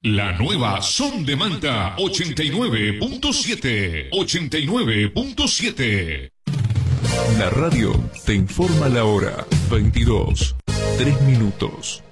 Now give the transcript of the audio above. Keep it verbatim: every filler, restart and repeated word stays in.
La nueva Son de Manta ochenta y nueve punto siete. ochenta y nueve punto siete. La radio te informa la hora. veintidós, tres minutos.